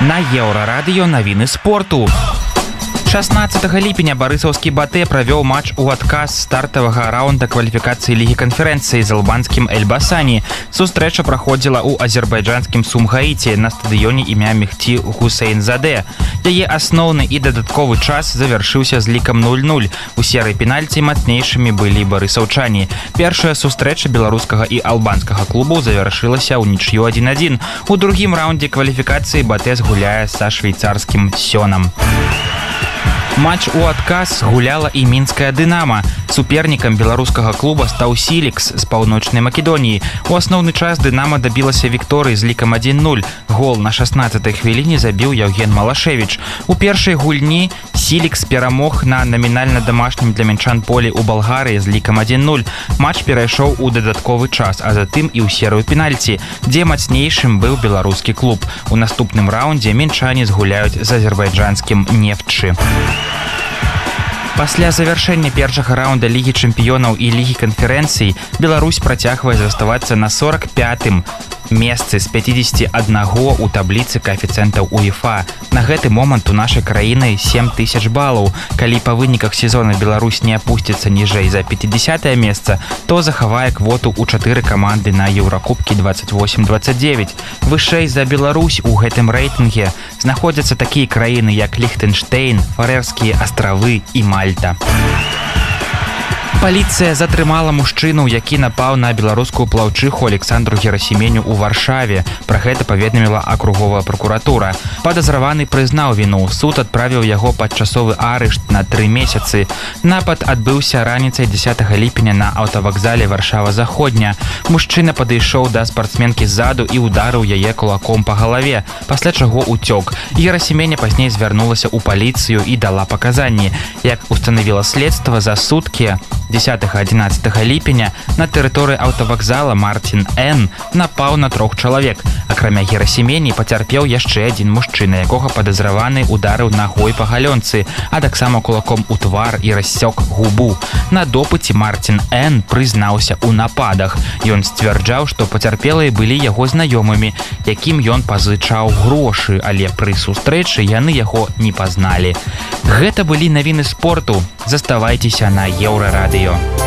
На Еўрарадыё навіны спорту. 16 ліпеня барысаўскі БАТЭ правёў матч у адказ стартавага раунда кваліфікацыі Лігі канферэнцыі з албанскім Эльбасані. Сустрэча праходзіла ў азербайджанскім Сумгаіце на стадыёне імя Мехти Хусейнзаде. Яе асноўны і дадатковы час завяршыўся з лікам 0-0. У серыі пенальці мацнейшымі былі барысаўчане. Першая сустрэча беларускага і албанскага клубу завяршылася ў нічыю 1-1. У другім раўндзе кваліфікацыі БАТЭ згуляе са швейцарскім Сёнам. Матч у адказ гуляла і мінская «Дынама». Супернікам беларускага клуба стаў «Сілікс» з паўночнай Македоніі. У асноўны час «Дынама» дабілася вікторыі з лікам 1-0. Гол на 16-й хвіліне забіў Яўген Малашевіч. У першай гульні «Сілікс» перамог на намінальна дамашнім для мінчан полі ў Балгарыі з лікам 1-0. Матч перайшоў у дадатковы час, а затым і ў серыю пенальці, дзе мацнейшым быў беларускі клуб. У наступным раўндзе мінчане згуляюць з азербайджанскім «Нефтчы». Пасля завяршэння першага раунда Лігі чэмпіёнаў і Лігі канферэнцый Беларусь працягвае заставацца на 45-м месцы з 51 у табліцы каэфіцыентаў УЕФА. На гэты момант у нашай краіны 7000 балаў. Калі па выніках сезона Беларусь не апусціцца ніжэй за 50-е месца, то захавае квоту ў 4 каманды на Еўракубкі 28-29. Вышэй за Беларусь у гэтым рэйтынге знаходзяцца такія краіны, як Ліхтэнштэйн, Фарэрскія астравы і Мальта. Паліцыя затрымала мужчыну, які напаў на беларускую плаўчыху Александру Герасіменю ў Варшаве. Пра гэта паведаміла акруговая пракуратура. Падазраваны прызнаў віну. Суд адправіў яго пад часовы арышт на 3 месяцы. Напад адбыўся раніцай 10 ліпеня на аўтавакзале Варшава-Заходня. Мужчына падышоў да спартсменкі ззаду і ударыў яе кулаком па галаве, пасля чаго уцёк. Герасіменя пазней звярнулася ў паліцыю і дала паказанні. Як устанавіла следства, за суткі 10-11 ліпеня на тэрыторыі аўтавакзала Мартин Н. напаў на 3 чалавек. Акрамя Герасімені пацярпеў яшчэ адзін мужчына, якога падазраваны ударыў нагой па галёнцы, а таксама кулаком у твар і рассёк губу. На допыце Мартин Н. прызнаўся ў нападах. Ён сцвярджаў, што пацярпелыя былі яго знаёмымі, якім ён пазычаў грошы, але пры сустрэчы яны яго не пазналі. Гэта былі навіны спорту. Заставайцеся на Еўрарадыё.